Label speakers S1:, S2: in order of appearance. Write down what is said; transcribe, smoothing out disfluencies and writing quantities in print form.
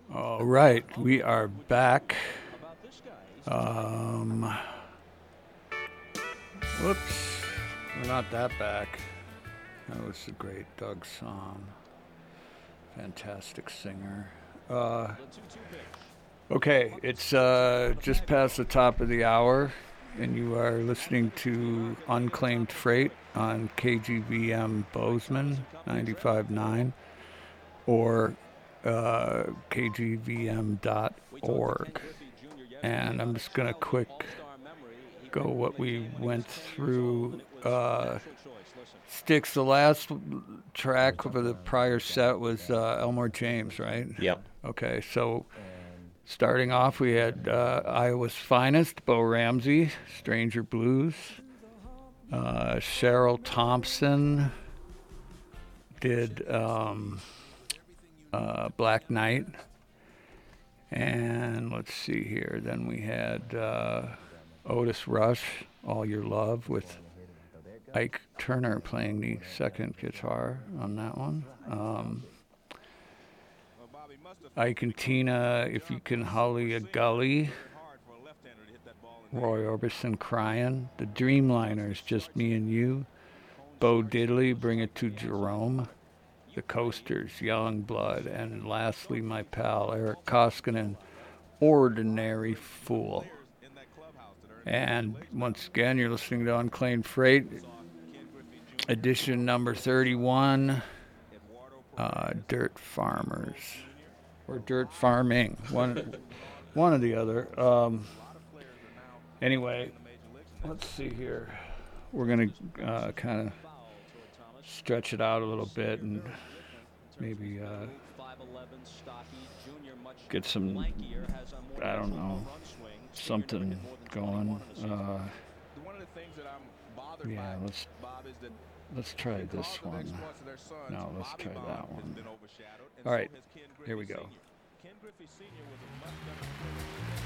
S1: All right, we are back. Um, whoops, we're not that back. That was a great Doug song. Fantastic singer. Uh, okay, it's just past the top of the hour, and you are listening to Unclaimed Freight on KGVM Bozeman 95.9 or kgvm.org. And I'm just going to quick go what we went through. Sticks, the last track of the prior set was Elmore James, right?
S2: Yep.
S1: Okay, so starting off, we had Iowa's Finest, Bo Ramsey, Stranger Blues. Cheryl Thompson did Black Knight. And let's see here. Then we had Otis Rush, All Your Love, with Ike Turner playing the second guitar on that one. Ike and Tina, If You Can Holly a Gully. Roy Orbison, Crying. The Dreamliners, Just Me and You. Bo Diddley, Bring It to Jerome. The Coasters, Young Blood. And lastly, my pal Eric Koskinen, Ordinary Fool. And once again, you're listening to Unclaimed Freight, edition number 31, Dirt Farmers, or Dirt Farming, one or the other. Anyway, let's see here. We're going to kind of stretch it out a little bit and maybe get some, I don't know, something going. Yeah, let's try this one. No, let's try that one. All right, here we go.